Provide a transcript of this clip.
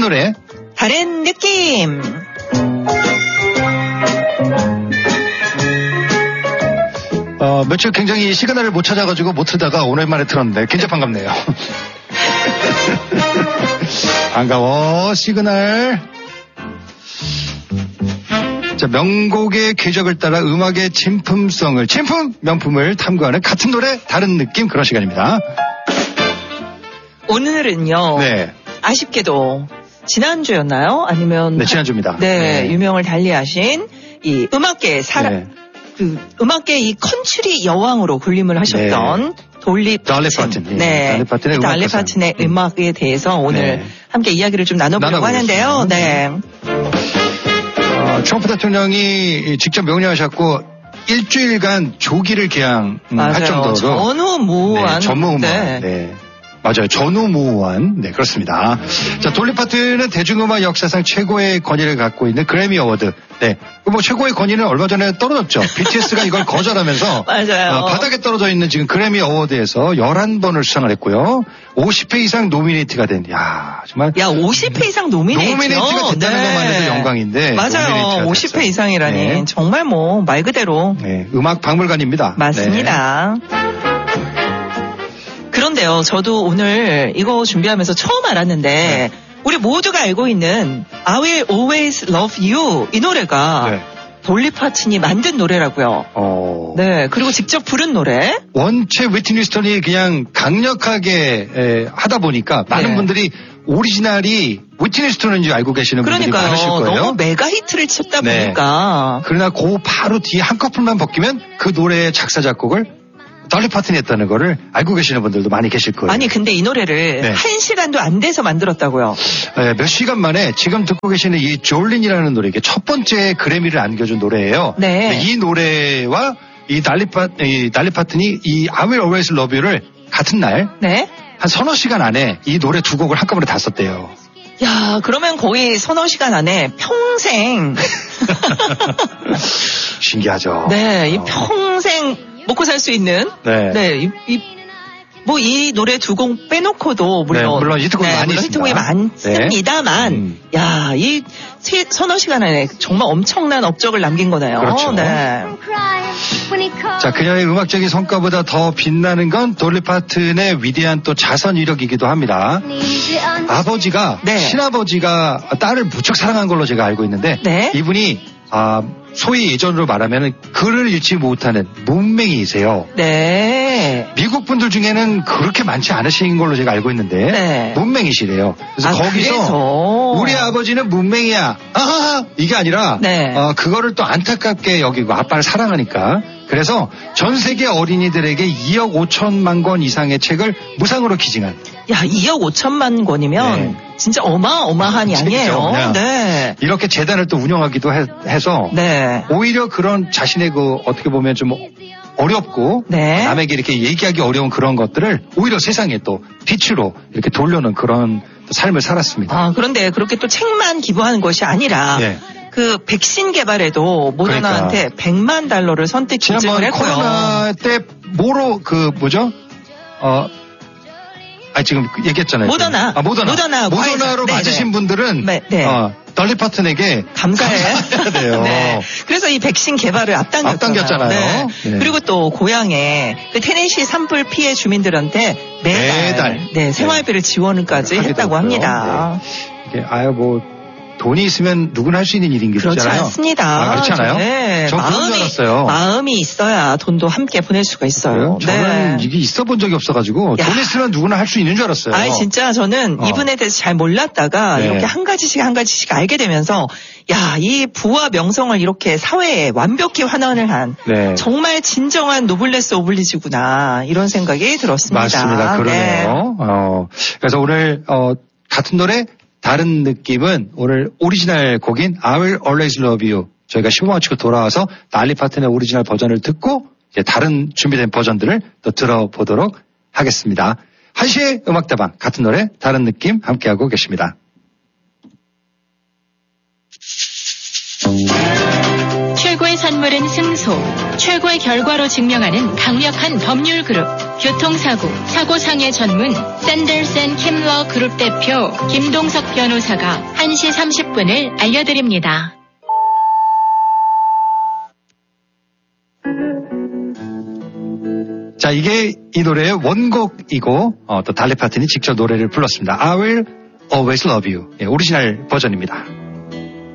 노래, 다른 느낌. 며칠 굉장히 시그널을 못 찾아가지고 못 틀다가 오랜만에 틀었는데 굉장히 반갑네요. 반가워, 시그널. 자, 명곡의 궤적을 따라 음악의 명품을 탐구하는 같은 노래, 다른 느낌, 그런 시간입니다. 오늘은요. 네. 아쉽게도 지난주였나요? 아니면 네, 지난주입니다. 네, 유명을 달리하신 이 음악계 음악계 이 컨트리 여왕으로 군림을 하셨던 돌리 파튼. 네. 달리 파튼의 음악에 대해서 오늘 함께 이야기를 좀 나눠보려고 하는데요. 네. 트럼프 대통령이 직접 명령하셨고 일주일간 조기를 개항할 정도로 전후무후한. 네. 맞아요. 전후무후한. 네, 그렇습니다. 자, 돌리 파튼은 대중음악 역사상 최고의 권위를 갖고 있는 그래미 어워드. 네. 뭐 최고의 권위는 얼마 전에 떨어졌죠. BTS가 이걸 거절하면서 맞아요. 바닥에 떨어져 있는 지금 그래미 어워드에서 11번을 수상을 했고요. 50회 이상 노미네이트가 된. 야, 정말. 50회 이상 노미네이트가 됐다는 것만 해도 영광인데. 맞아요. 50회 이상이라니. 네. 정말 뭐 말 그대로. 네, 음악 박물관입니다. 맞습니다. 네. 그런데요, 저도 오늘 이거 준비하면서 처음 알았는데, 우리 모두가 알고 있는 I Will Always Love You 이 노래가 돌리 파튼이 만든 노래라고요. 네, 그리고 직접 부른 노래. 원체 위트니 휴스턴이 그냥 강력하게 하다 보니까 많은 분들이 오리지널이 위트니 휴스턴인지 알고 계시는 분들이 많으실 거예요. 너무 메가 히트를 쳤다 보니까. 그러나 그 바로 뒤에 한 커플만 벗기면 그 노래의 작사 작곡을 돌리 파튼이 했다는 거를 알고 계시는 분들도 많이 계실 거예요. 아니 근데 이 노래를 1시간도 안 돼서 만들었다고요. 네, 몇 시간 만에 지금 듣고 계시는 이 졸린이라는 노래, 이게 첫 번째 그래미를 안겨준 노래예요. 네. 이 노래와 이 돌리 파튼이 이 I Will Always Love You를 같은 날 한 서너 시간 안에 이 노래 두 곡을 한꺼번에 다 썼대요. 야, 그러면 거의 서너 시간 안에 평생. 신기하죠. 네, 이 평생 먹고 살 수 있는. 이 노래 두 곡 빼놓고도 물론 히트곡이 많이 있습니다. 히트곡이 많습니다만, 야, 이 서너 시간 안에 정말 엄청난 업적을 남긴 거네요. 그렇죠. 네. 자, 그녀의 음악적인 성과보다 더 빛나는 건 돌리 파튼의 위대한 또 자선 이력이기도 합니다. 아버지가 친아버지가 딸을 무척 사랑한 걸로 제가 알고 있는데 이분이 소위 예전으로 말하면 글을 읽지 못하는 문맹이세요. 네. 미국 분들 중에는 그렇게 많지 않으신 걸로 제가 알고 있는데 문맹이시래요. 그래서 거기서 우리 아버지는 문맹이야. 이게 아니라 그거를 또 안타깝게 여기고 아빠를 사랑하니까 그래서 전 세계 어린이들에게 2억 5천만 권 이상의 책을 무상으로 기증한. 야, 2억 5천만 권이면 진짜 어마어마한 양이에요. 네. 이렇게 재단을 또 운영하기도 해서 오히려 그런 자신의 그 어떻게 보면 좀 어렵고 남에게 이렇게 얘기하기 어려운 그런 것들을 오히려 세상에 또 빛으로 이렇게 돌려놓은 그런 삶을 살았습니다. 그런데 그렇게 또 책만 기부하는 것이 아니라 그 백신 개발에도 모더나한테 100만 달러를 선택 기증을 했고요. 코로나 때 지금 얘기했잖아요. 모더나로 맞으신 분들은 돌리 파튼에게 감사해야 돼요. 그래서 이 백신 개발을 앞당겼잖아요. 그리고 또 고향에 그 테네시 산불 피해 주민들한테 매달 생활비를 지원까지 했다고 합니다. 이게 돈이 있으면 누구나 할 수 있는 일인 게 그렇지 있잖아요. 않습니다. 그렇지 않아요? 저 그런 줄 알았어요. 마음이 있어야 돈도 함께 보낼 수가 있어요. 저는 이게 있어 본 적이 없어가지고 돈 있으면 누구나 할 수 있는 줄 알았어요. 진짜 저는 이분에 대해서 잘 몰랐다가 이렇게 한 가지씩 알게 되면서 이 부와 명성을 이렇게 사회에 완벽히 환원을 한 정말 진정한 노블레스 오블리주구나 이런 생각이 들었습니다. 맞습니다. 그러네요. 그래서 오늘 같은 노래 다른 느낌은 오늘 오리지널 곡인 I Will Always Love You 저희가 15분 마치고 돌아와서 돌리 파튼의 오리지널 버전을 듣고 이제 다른 준비된 버전들을 또 들어보도록 하겠습니다. 1시의 음악다방 같은 노래 다른 느낌 함께하고 계십니다. 최고의 산물 음모론은 승소, 최고의 결과로 증명하는 강력한 법률 그룹, 교통사고, 사고상해 전문 샌더스 앤 킴러 그룹 대표 김동석 변호사가 1시 30분을 알려드립니다. 자, 이게 이 노래의 원곡이고 또 달리 파튼이 직접 노래를 불렀습니다. I will always love you. 오리지널 버전입니다.